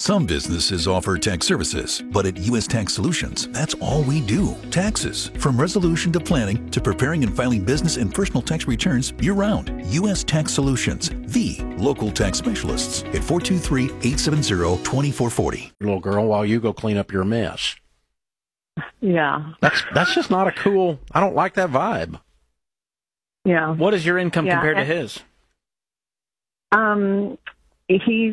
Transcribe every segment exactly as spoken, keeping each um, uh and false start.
Some businesses offer tax services, but at U S Tax Solutions, that's all we do. Taxes. From resolution to planning to preparing and filing business and personal tax returns year-round. U S Tax Solutions, the local tax specialists at four two three, eight seven zero, two four four zero. Little girl, while you go clean up your mess. Yeah. That's that's just not a cool, I don't like that vibe. Yeah. What is your income Yeah, compared and- to his? Um, he's,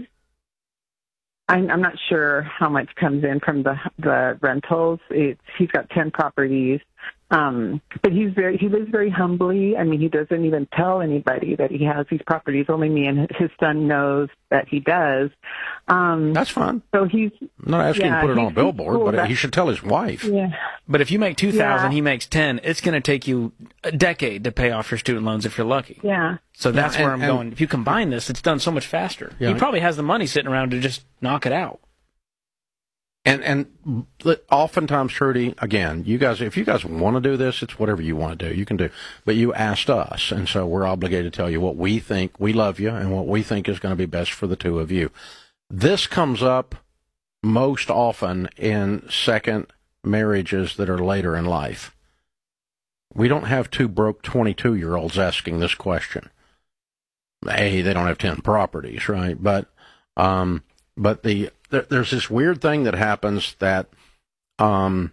I'm, I'm not sure how much comes in from the the rentals. It's, he's got ten properties, um, but he's very he lives very humbly. I mean, he doesn't even tell anybody that he has these properties. Only me and his son knows that he does. Um, That's fine. So he's I'm not asking yeah, you to put it on a he's billboard, cool but that- he should tell his wife. yeah. But if you make two thousand, Yeah. he makes ten. It's going to take you a decade to pay off your student loans if you're lucky. Yeah. So that's Yeah, where and- I'm and- going. If you combine this, it's done so much faster. Yeah. He probably has the money sitting around to just knock it out. And and oftentimes, Trudy, again, you guys, if you guys want to do this, it's whatever you want to do. You can do. But you asked us, and so we're obligated to tell you what we think. We love you, and what we think is going to be best for the two of you. This comes up most often in second marriages that are later in life. We don't have two broke twenty-two-year-olds asking this question. A, they don't have ten properties, right? But, um, but the there, there's this weird thing that happens that, um,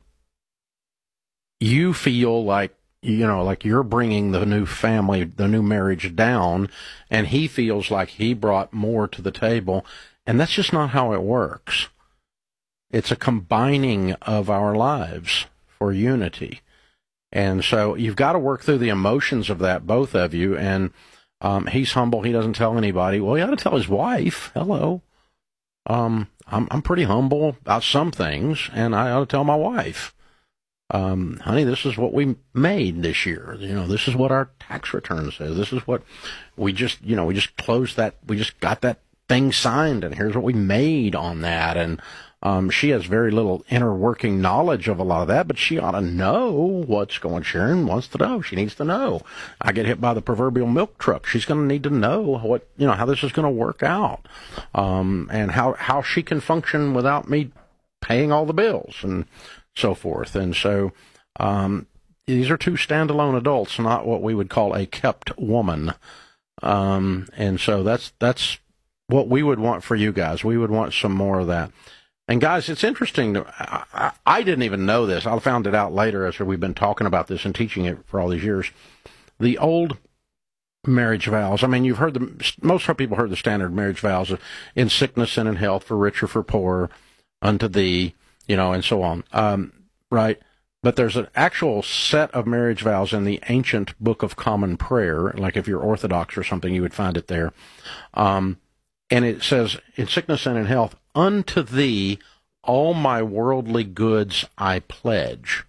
you feel like, you know, like you're bringing the new family, the new marriage down, and he feels like he brought more to the table, and that's just not how it works. It's a combining of our lives for unity. And so you've got to work through the emotions of that, both of you. And um, he's humble. He doesn't tell anybody. Well, he ought to tell his wife. Hello. Um, I'm, I'm pretty humble about some things, and I ought to tell my wife. Um, honey, this is what we made this year. You know, this is what our tax return says. This is what we just, you know, we just closed that. We just got that thing signed, and here's what we made on that. And Um, she has very little inner working knowledge of a lot of that, but she ought to know what's going. Sharon wants to know. She needs to know. I get hit by the proverbial milk truck. She's going to need to know what, you know, how this is going to work out, um, and how, how she can function without me paying all the bills and so forth. And so, um, these are two standalone adults, not what we would call a kept woman. Um, and so that's, that's what we would want for you guys. We would want some more of that. And guys, it's interesting. To, I, I, I didn't even know this. I found it out later as we've been talking about this and teaching it for all these years. The old marriage vows. I mean, you've heard the most people heard the standard marriage vows: in sickness and in health, for rich or for poor, unto thee, you know, and so on. Um, right? But there's an actual set of marriage vows in the ancient Book of Common Prayer. Like if you're Orthodox or something, you would find it there. Um, and it says, in sickness and in health, unto thee all my worldly goods I pledge.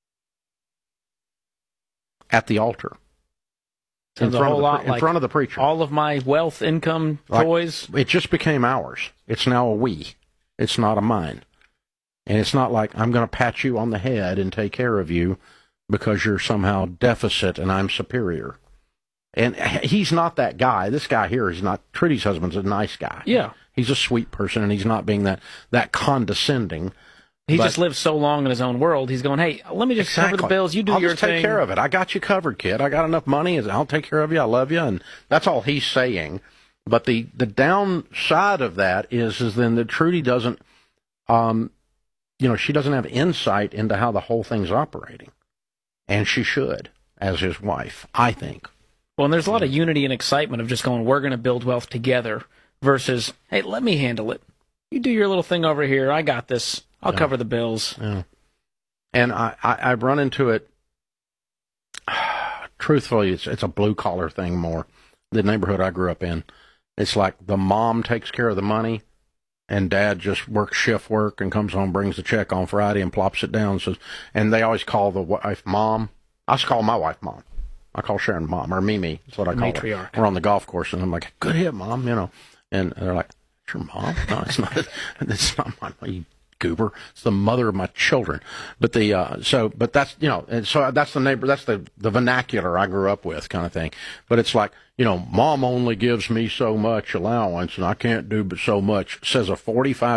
At the altar. In, Sounds a front whole of, the, lot in like front of the preacher. all of my wealth, income, Like, toys. It just became ours. It's now a we. It's not a mine. And it's not like I'm going to pat you on the head and take care of you because you're somehow deficit and I'm superior. And he's not that guy. This guy here is not. Trudy's husband's a nice guy. Yeah. He's a sweet person, and he's not being that, that condescending. He but, just lives so long in his own world. He's going, hey, let me just exactly. cover the bills. You do I'll your just thing. take care of it. I got you covered, kid. I got enough money. I'll take care of you. I love you. And that's all he's saying. But the, the downside of that is, is then that Trudy doesn't, um, you know, she doesn't have insight into how the whole thing's operating. And she should, as his wife, I think. Well, and there's a lot of unity and excitement of just going, we're going to build wealth together versus, hey, let me handle it. You do your little thing over here. I got this. I'll Yeah. cover the bills. Yeah. And I, I, I've run into it, truthfully, it's, it's a blue-collar thing more. The neighborhood I grew up in, it's like the mom takes care of the money, and dad just works shift work and comes home, brings the check on Friday and plops it down. Says, and they always call the wife mom. I just call my wife mom. I call Sharon mom, or Mimi. That's what I call Matriarch. her. We're on the golf course, and I'm like, good hit, mom, you know. And they're like, it's your mom? No, it's not. It's not my, you goober. It's the mother of my children. But the, uh, so, but that's, you know, and so that's the neighbor, that's the, the vernacular I grew up with kind of thing. But it's like, you know, mom only gives me so much allowance, and I can't do but so much, says a forty-five